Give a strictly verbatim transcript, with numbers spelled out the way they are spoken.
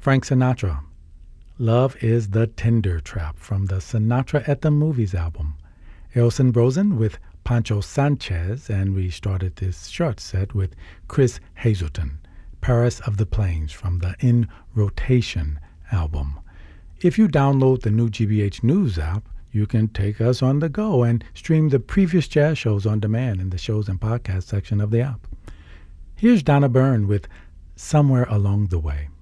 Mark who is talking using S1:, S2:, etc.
S1: Frank Sinatra. Love is the Tinder Trap from the Sinatra at the Movies album. Elson Brosen with Pancho Sanchez, and we started this short set with Chris Hazelton, Paris of the Plains from the In Rotation album. If you download the new G B H News app, you can take us on the go and stream the previous jazz shows on demand in the shows and podcast section of the app. Here's Donna Byrne with Somewhere Along the Way.